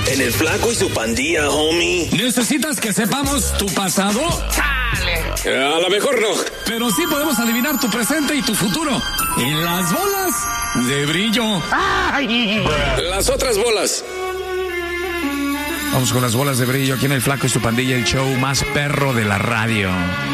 En el Flaco y su Pandilla, homie. ¿Necesitas que sepamos tu pasado? ¡Chale! A lo mejor no. Pero sí podemos adivinar tu presente y tu futuro. Y las bolas de brillo. ¡Ay! Las otras bolas. Vamos con las bolas de brillo aquí en el Flaco y su Pandilla, el show más perro de la radio.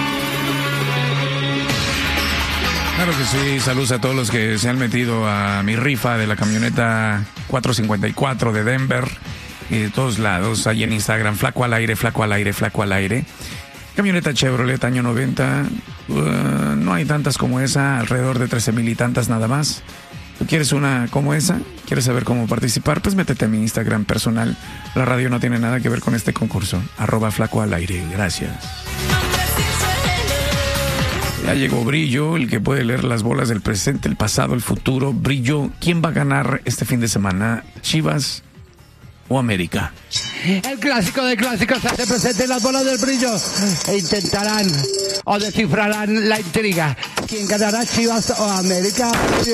Claro que sí, saludos a todos los que se han metido a mi rifa de la camioneta 454 de Denver y de todos lados, ahí en Instagram, Flaco al aire, Flaco al aire, Flaco al aire. Camioneta Chevrolet año 90, no hay tantas como esa, alrededor de 13,000 y tantas nada más. ¿Tú quieres una como esa? ¿Quieres saber cómo participar? Pues métete a mi Instagram personal. La radio no tiene nada que ver con este concurso. @Flaco al aire. Gracias. Ya llegó Brillo, el que puede leer las bolas del presente, el pasado, el futuro. Brillo, ¿quién va a ganar este fin de semana? ¿Chivas o América? El clásico de clásicos se hace presente en las bolas del brillo e intentarán o descifrarán la intriga. ¿Quién ganará, Chivas o América?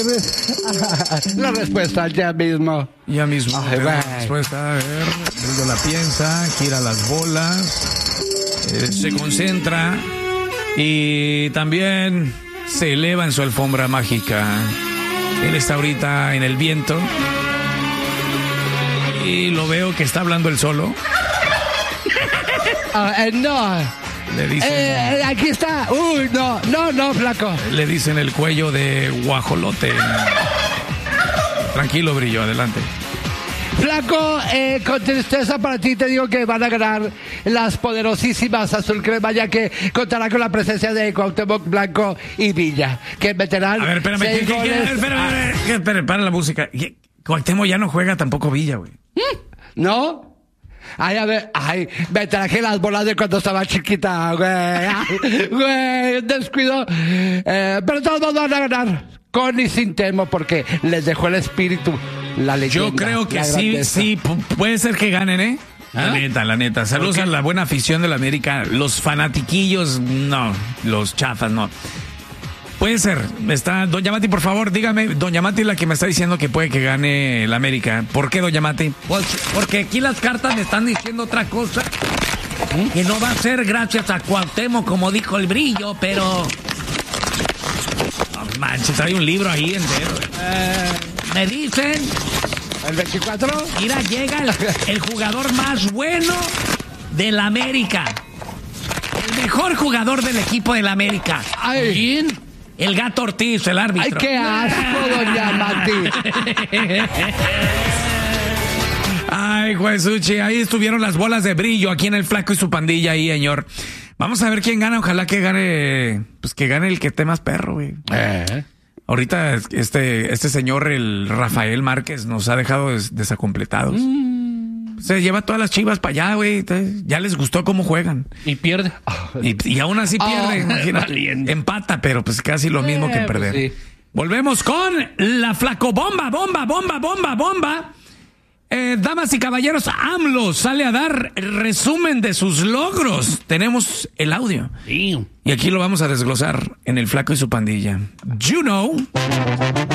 La respuesta ya mismo. Ya mismo. Ay, la respuesta, a ver, Brillo la piensa, gira las bolas, se concentra y también se eleva en su alfombra mágica. Él está ahorita en el viento. Y lo veo que está hablando él solo. No. Le dicen... aquí está. Uy, no, Flaco. Le dicen el cuello de guajolote. Tranquilo, Brillo, adelante. Flaco, con tristeza para ti te digo que van a ganar las poderosísimas Azul Crema, ya que contará con la presencia de Cuauhtémoc Blanco y Villa, que meterán... A ver, espérame, espérame, para la música. Cuauhtémoc ya no juega tampoco Villa, güey. ¿No? Ay, a ver, me traje las bolas de cuando estaba chiquita, güey, descuido. Pero todos van a ganar, con y sin temo, porque les dejó el espíritu, la leyenda. Yo creo que sí, puede ser que ganen, ¿eh? La neta. Saludos a la buena afición de la América. Los fanatiquillos, no. Los chafas, no. Puede ser. Está Doña Mati, por favor, dígame. Doña Mati es la que me está diciendo que puede que gane la América. ¿Por qué, Doña Mati? Pues porque aquí las cartas me están diciendo otra cosa. Que no va a ser gracias a Cuauhtémoc, como dijo el Brillo, pero... No manches, hay un libro ahí entero. Me dicen... ¿El 24? Mira, llega el jugador más bueno de la América. El mejor jugador del equipo de la América. Ay. ¿Quién? El Gato Ortiz, el árbitro. ¡Ay, qué asco, Doña Mati! Ay, Juesuchi, ahí estuvieron las bolas de Brillo aquí en el Flaco y su Pandilla ahí, señor. Vamos a ver quién gana. Ojalá que gane, pues que gane el que esté más perro, güey. Ahorita este señor, el Rafael Márquez, nos ha dejado desacompletados. Se lleva todas las Chivas para allá, güey. Ya les gustó cómo juegan. Y pierde. Y aún así pierde, imagínate. Empata, pero pues casi lo mismo que perder. Pues sí. Volvemos con la Flaco Bomba. Damas y caballeros, AMLO sale a dar resumen de sus logros. Tenemos el audio. Sí. Y aquí lo vamos a desglosar en el Flaco y su Pandilla. You know.